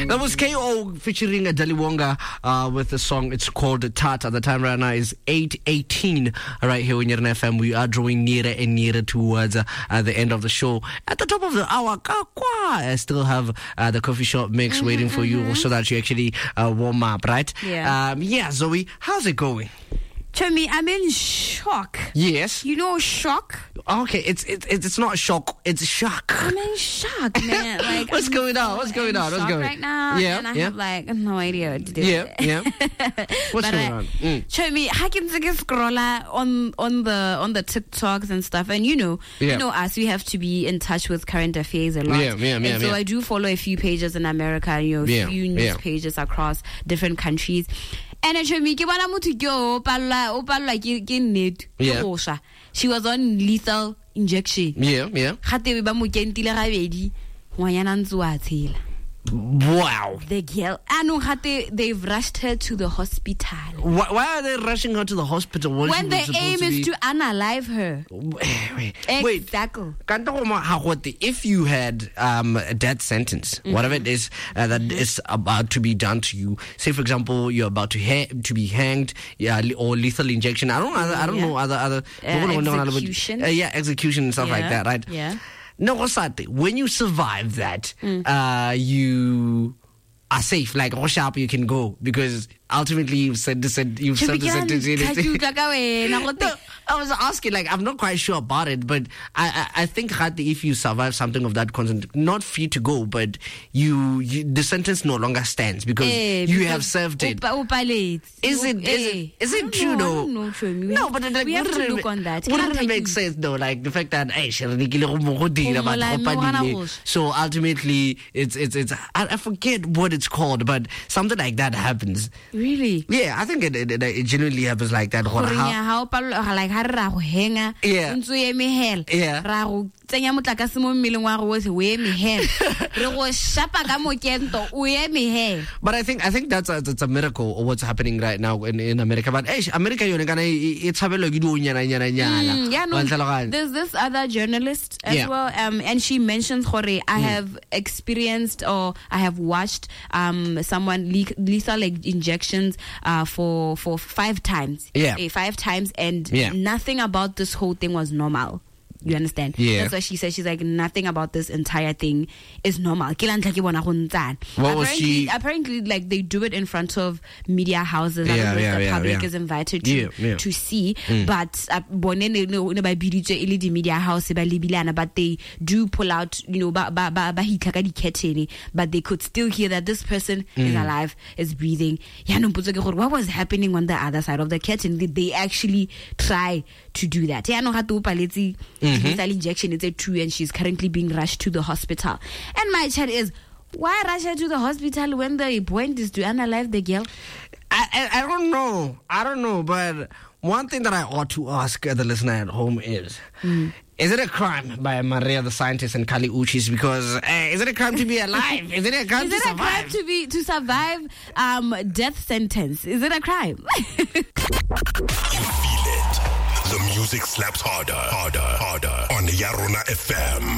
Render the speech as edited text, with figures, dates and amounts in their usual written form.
That was KO featuring Dali Wonga with the song. It's called Tata. The time right now is 8:18 right here on Nirna FM. We are drawing nearer and nearer towards the end of the show. At the top of the hour, I still have the coffee shop mix waiting for you so that you actually warm up, right? Yeah. Zoe, how's it going? Chomi, I'm in shock. Yes. You know shock? Okay, it's not shock, it's shock. I'm in shock, man. Like, What's going on? What's going on? What's going right now? Yeah, and I have like no idea what to do. Yeah. What's going on? Chomi, I can take a scroller on the TikToks and stuff, and you know us, we have to be in touch with current affairs a lot. And so I do follow a few pages in America, a few news pages across different countries. And actually, she was on lethal injection. Wow. The girl, they've rushed her to the hospital. Why are they rushing her to the hospital? When the aim is to unalive her. Wait. Exactly. If you had a death sentence, whatever it is that is about to be done to you, say for example you're about to be hanged, or lethal injection. I don't know other execution. Execution and stuff like that, right? Yeah. No, when you survive that, you are safe. Like, how sharp you can go, because ultimately you've said the sentence. I was asking, like, I'm not quite sure about it, but I think if you survive something of that content, not free to go, but the sentence no longer stands because you have served it. Is it true though? No, but we have to look on that. Wouldn't it make sense though? Like the fact that so ultimately it's I forget what it's called, but something like that happens. Really? Yeah, I think it genuinely happens like that. But I think that's a miracle of what's happening right now in America. But America, it's there's this other journalist as well, and she mentions, I have experienced or I have watched someone lethal injections for 5 times. 5 times, and nothing about this whole thing was normal. You understand? Yeah. That's what she said. She's like, nothing about this entire thing is normal. What was she? Apparently, like, they do it in front of media houses. The public is invited to see. But media house, but they do pull out, but they could still hear that this person is alive, is breathing. What was happening on the other side of the curtain? Did they actually try to do that? Lethal injection is true, and she's currently being rushed to the hospital. And my chat is, why rush her to the hospital when the point is to unalive the girl? I don't know, but one thing that I ought to ask the listener at home is it a crime by Maria the scientist and Kali Uchis? Because is it a crime to be alive? Is it a crime to survive? To survive death sentence? Is it a crime? You feel it. The music slaps harder on Yarona FM.